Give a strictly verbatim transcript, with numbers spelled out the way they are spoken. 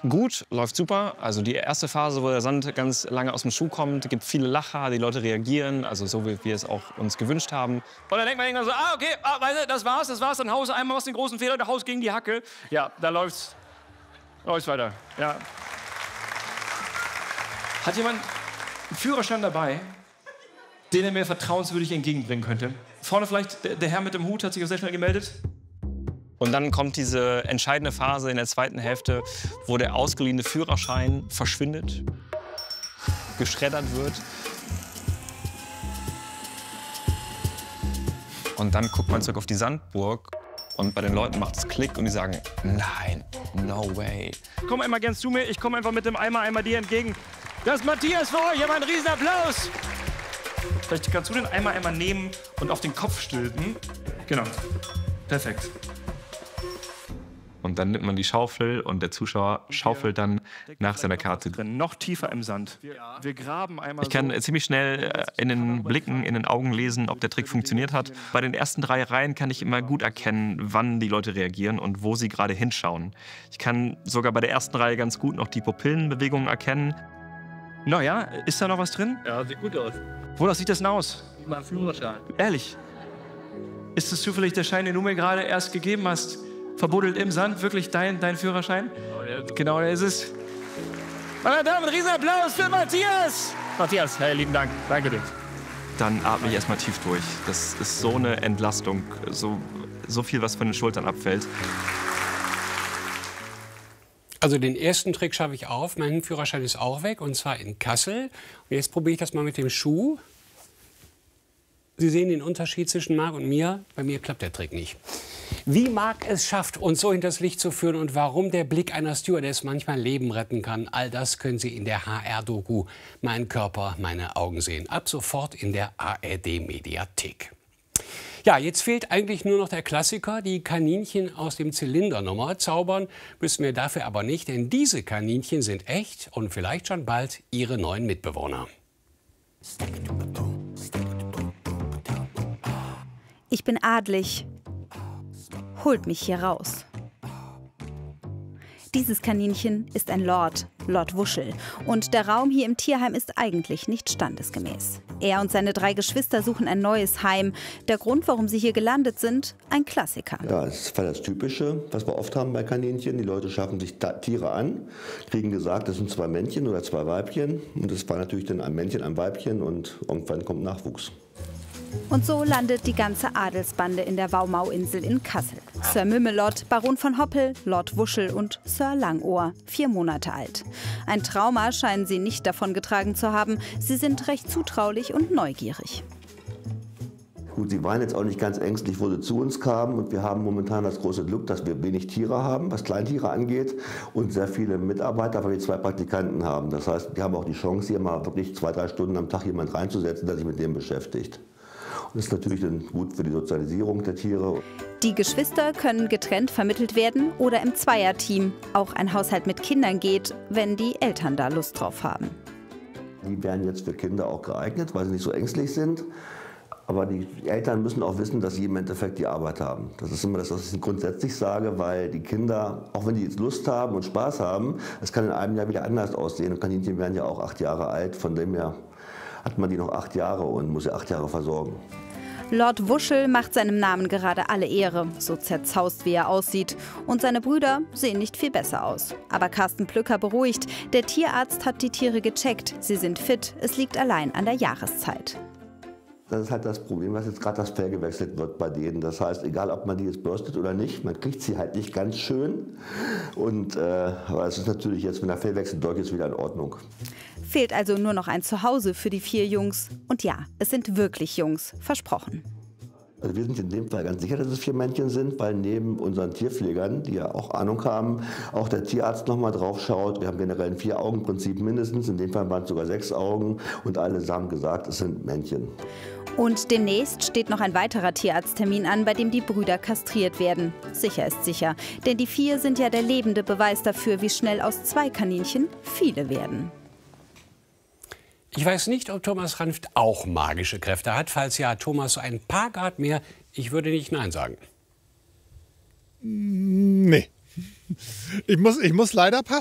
läuft gut, läuft super. Also die erste Phase, wo der Sand ganz lange aus dem Schuh kommt, gibt viele Lacher, die Leute reagieren, also so wie wir es auch uns gewünscht haben. Und dann denkt man irgendwann so, ah, okay, ah, weißt du, das war's, das war's, dann haust du einmal aus den großen Fehler, der Haus gegen die Hacke. Ja, da läuft's, läuft's weiter, ja. Hat jemand einen Führerschein dabei, den er mir vertrauenswürdig entgegenbringen könnte? Vorne vielleicht, der, der Herr mit dem Hut hat sich auch sehr schnell gemeldet. Und dann kommt diese entscheidende Phase in der zweiten Hälfte, wo der ausgeliehene Führerschein verschwindet, geschreddert wird. Und dann guckt man zurück auf die Sandburg und bei den Leuten macht es Klick und die sagen, nein, no way. Komm einmal gern zu mir, ich komme einfach mit dem Eimer einmal dir entgegen. Das ist Matthias für euch, aber einen riesen Applaus. Vielleicht kannst du den Eimer einmal nehmen und auf den Kopf stülpen. Genau, perfekt. Und dann nimmt man die Schaufel und der Zuschauer schaufelt dann nach seiner Karte. Noch tiefer im Sand. Wir, wir graben einmal Ich kann so. ziemlich schnell in den Blicken, in den Augen lesen, ob der Trick funktioniert hat. Bei den ersten drei Reihen kann ich immer gut erkennen, wann die Leute reagieren und wo sie gerade hinschauen. Ich kann sogar bei der ersten Reihe ganz gut noch die Pupillenbewegungen erkennen. Na ja, ist da noch was drin? Ja, sieht gut aus. Wonach sieht das denn aus? Wie mein Führerschein. Ehrlich? Ist das zufällig der Schein, den du mir gerade erst gegeben hast? Verbuddelt im Sand, wirklich dein, dein Führerschein? Oh, ja. Genau, der ist es. Meine Damen, einen riesen Applaus für Matthias! Matthias, hey, lieben Dank. Danke dir. Dann atme ich erstmal tief durch. Das ist so eine Entlastung, so, so viel, was von den Schultern abfällt. Also den ersten Trick schaffe ich auf. Mein Führerschein ist auch weg, und zwar in Kassel. Und jetzt probiere ich das mal mit dem Schuh. Sie sehen den Unterschied zwischen Marc und mir. Bei mir klappt der Trick nicht. Wie Marc es schafft, uns so hinters Licht zu führen und warum der Blick einer Stewardess manchmal Leben retten kann, all das können Sie in der H R-Doku Mein Körper, meine Augen sehen. Ab sofort in der A R D-Mediathek. Ja, jetzt fehlt eigentlich nur noch der Klassiker. Die Kaninchen aus dem Zylinder Nummer zaubern müssen wir dafür aber nicht, denn diese Kaninchen sind echt und vielleicht schon bald Ihre neuen Mitbewohner. Ich bin adlig. Holt mich hier raus. Dieses Kaninchen ist ein Lord, Lord Wuschel. Und der Raum hier im Tierheim ist eigentlich nicht standesgemäß. Er und seine drei Geschwister suchen ein neues Heim. Der Grund, warum sie hier gelandet sind, ein Klassiker. Ja, das ist das Typische, was wir oft haben bei Kaninchen. Die Leute schaffen sich Tiere an, kriegen gesagt, das sind zwei Männchen oder zwei Weibchen. Und das war natürlich dann ein Männchen, ein Weibchen und irgendwann kommt Nachwuchs. Und so landet die ganze Adelsbande in der Waumauinsel in Kassel. Sir Mümmelott, Baron von Hoppel, Lord Wuschel und Sir Langohr, vier Monate alt. Ein Trauma scheinen sie nicht davongetragen zu haben. Sie sind recht zutraulich und neugierig. Gut, sie waren jetzt auch nicht ganz ängstlich, wo sie zu uns kamen. Und wir haben momentan das große Glück, dass wir wenig Tiere haben, was Kleintiere angeht. Und sehr viele Mitarbeiter, weil wir zwei Praktikanten haben. Das heißt, wir haben auch die Chance, hier mal wirklich zwei, drei Stunden am Tag jemand reinzusetzen, der sich mit dem beschäftigt. Das ist natürlich dann gut für die Sozialisierung der Tiere. Die Geschwister können getrennt vermittelt werden oder im Zweierteam. Auch ein Haushalt mit Kindern geht, wenn die Eltern da Lust drauf haben. Die werden jetzt für Kinder auch geeignet, weil sie nicht so ängstlich sind. Aber die Eltern müssen auch wissen, dass sie im Endeffekt die Arbeit haben. Das ist immer das, was ich grundsätzlich sage, weil die Kinder, auch wenn die jetzt Lust haben und Spaß haben, es kann in einem Jahr wieder anders aussehen. Und Kaninchen werden ja auch acht Jahre alt, von dem her hat man die noch acht Jahre und muss sie acht Jahre versorgen. Lord Wuschel macht seinem Namen gerade alle Ehre, so zerzaust wie er aussieht. Und seine Brüder sehen nicht viel besser aus. Aber Carsten Plücker beruhigt, der Tierarzt hat die Tiere gecheckt. Sie sind fit, es liegt allein an der Jahreszeit. Das ist halt das Problem, dass jetzt gerade das Fell gewechselt wird bei denen. Das heißt, egal ob man die jetzt bürstet oder nicht, man kriegt sie halt nicht ganz schön. Und, äh, aber es ist natürlich jetzt, wenn der Fellwechsel durch ist, wieder in Ordnung. Fehlt also nur noch ein Zuhause für die vier Jungs. Und ja, es sind wirklich Jungs, versprochen. Also wir sind in dem Fall ganz sicher, dass es vier Männchen sind, weil neben unseren Tierpflegern, die ja auch Ahnung haben, auch der Tierarzt noch mal drauf schaut. Wir haben generell ein Vier-Augen-Prinzip mindestens, in dem Fall waren es sogar sechs Augen und alle haben gesagt, es sind Männchen. Und demnächst steht noch ein weiterer Tierarzttermin an, bei dem die Brüder kastriert werden. Sicher ist sicher, denn die vier sind ja der lebende Beweis dafür, wie schnell aus zwei Kaninchen viele werden. Ich weiß nicht, ob Thomas Ranft auch magische Kräfte hat. Falls ja, Thomas, so ein paar Grad mehr. Ich würde nicht Nein sagen. Nee. Ich muss, ich muss leider passen.